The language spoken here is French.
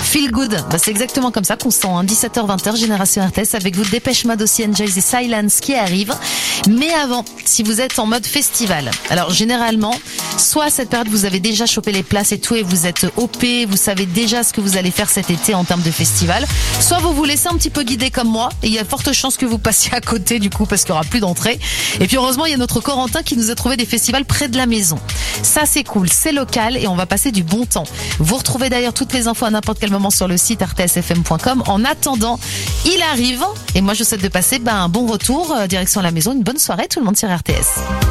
Feel Good, c'est exactement comme ça qu'on sent, 17h-20h, Génération RTS avec vous, Dépêche Mode aussi, Enjoy the Silence qui arrive. Mais avant, si vous êtes en mode festival, alors généralement, soit à cette période vous avez déjà chopé les places et tout et vous êtes OP, vous savez déjà ce que vous allez faire cet été en termes de festival, soit vous vous laissez un petit peu guider comme moi et il y a forte chance que vous passiez à côté du coup parce qu'il n'y aura plus d'entrée. Et puis heureusement, il y a notre Corentin qui nous a trouvé des festivals près de la maison. Ça c'est cool, c'est local et on va passer du bon temps. Vous retrouvez d'ailleurs toutes les infos à n'importe quel moment sur le site rtsfm.com. En attendant, il arrive et moi je souhaite de passer un bon retour direction la maison, une bonne soirée tout le monde sur RTS.